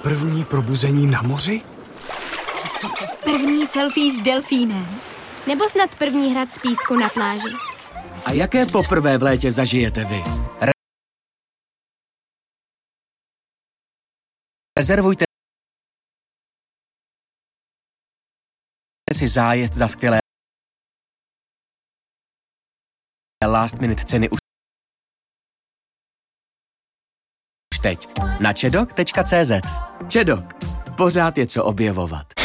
První probuzení na moři? První selfie s delfínem. Nebo snad první hrad z písku na pláži. A jaké poprvé v létě zažijete vy? Rezervujte si zájezd za skvělé last minute ceny už teď na čedok.cz. Čedok. Pořád je co objevovat.